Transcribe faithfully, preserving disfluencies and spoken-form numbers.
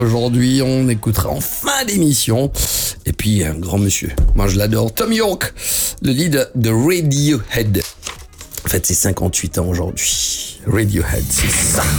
Aujourd'hui, on écoutera en fin d'émission. Et puis, un grand monsieur. Moi, je l'adore. Tom York, le lead de Radiohead. En fait, c'est cinquante-huit ans aujourd'hui. Radiohead, c'est ça.